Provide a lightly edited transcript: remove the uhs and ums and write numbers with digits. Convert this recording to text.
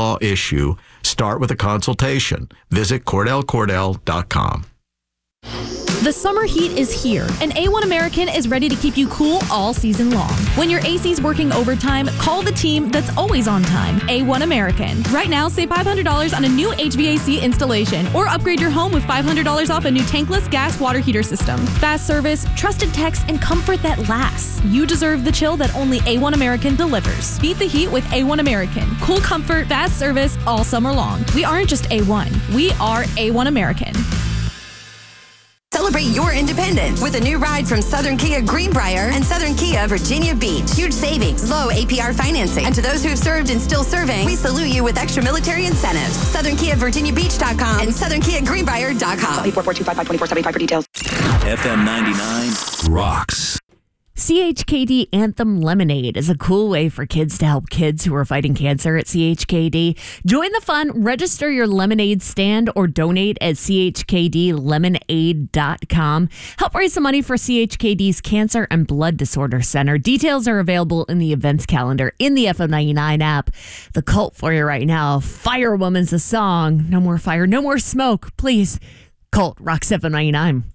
law issue, start with a consultation. Visit CordellCordell.com. The summer heat is here, and A1 American is ready to keep you cool all season long. When your AC's working overtime, call the team that's always on time, A1 American. Right now, save $500 on a new HVAC installation, or upgrade your home with $500 off a new tankless gas water heater system. Fast service, trusted techs, and comfort that lasts. You deserve the chill that only A1 American delivers. Beat the heat with A1 American. Cool comfort, fast service all summer long. We aren't just A1, we are A1 American. Celebrate your independence with a new ride from Southern Kia Greenbrier and Southern Kia Virginia Beach. Huge savings, low APR financing. And to those who have served and still serving, we salute you with extra military incentives. SouthernKiaVirginiaBeach.com and SouthernKiaGreenbrier.com. 844-255-2475 for details. FM 99 rocks. CHKD Anthem Lemonade is a cool way for kids to help kids who are fighting cancer at CHKD. Join the fun, register your lemonade stand, or donate at chkdlemonade.com. Help raise some money for CHKD's Cancer and Blood Disorder Center. Details are available in the events calendar in the FM 99 app. The cult for you right now, Firewoman's a song. No more fire, no more smoke, please. Cult, Rocks FM 99.